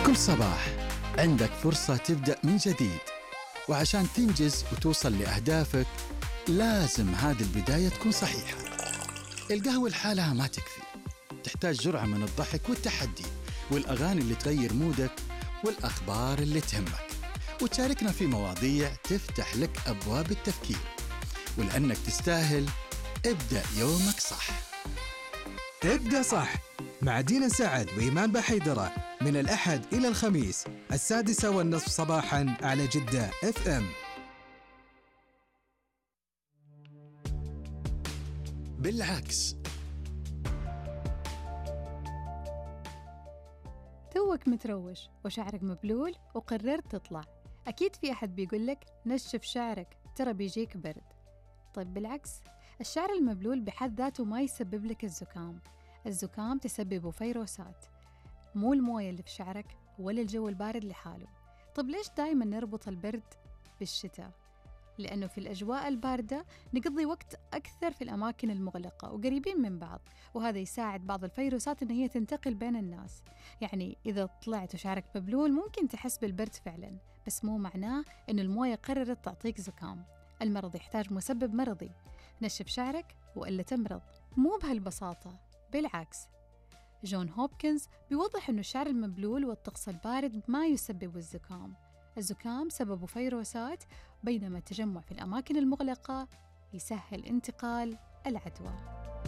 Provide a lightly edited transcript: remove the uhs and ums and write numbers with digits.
كل صباح عندك فرصة تبدأ من جديد، وعشان تنجز وتوصل لأهدافك لازم هذه البداية تكون صحيحة. القهوة لحالها ما تكفي، تحتاج جرعة من الضحك والتحدي والأغاني اللي تغير مودك والأخبار اللي تهمك، وتشاركنا في مواضيع تفتح لك أبواب التفكير. ولأنك تستاهل، ابدأ يومك صح. ابدأ صح مع دينا سعد وإيمان بحيدرة من الأحد إلى الخميس 6:30 صباحا على جدة FM. بالعكس، توك متروش وشعرك مبلول وقررت تطلع، أكيد في أحد بيقولك نشف شعرك ترى بيجيك برد. طيب بالعكس، الشعر المبلول بحد ذاته ما يسبب لك الزكام. الزكام تسببه فيروسات، مو الموية اللي في شعرك ولا الجو البارد لحاله. طيب ليش دايما نربط البرد بالشتاء؟ لأنه في الأجواء الباردة نقضي وقت أكثر في الأماكن المغلقة وقريبين من بعض، وهذا يساعد بعض الفيروسات إن هي تنتقل بين الناس. يعني إذا طلعت وشعرك مبلول ممكن تحس بالبرد فعلا، بس مو معناه إن الموية قررت تعطيك زكام. المرض يحتاج مسبب مرضي. نشف شعرك وإلا تمرض، مو بهالبساطة، بالعكس. جون هوبكنز بيوضح إنه الشعر المبلول والطقس البارد ما يسبب الزكام. الزكام سببه فيروسات، بينما التجمع في الأماكن المغلقة يسهل انتقال العدوى.